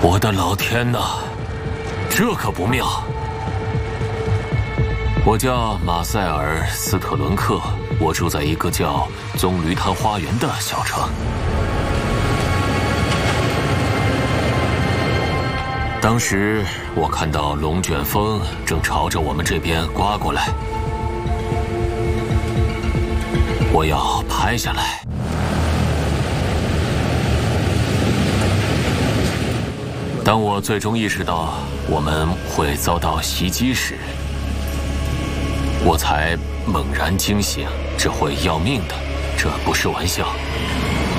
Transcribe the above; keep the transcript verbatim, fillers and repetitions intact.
我的老天哪，这可不妙！我叫马塞尔·斯特伦克，我住在一个叫棕榈滩花园的小城。当时我看到龙卷风正朝着我们这边刮过来，我要拍下来。 当我最终意识到我们会遭到袭击时，我才猛然惊醒，这会要命的，这不是玩笑。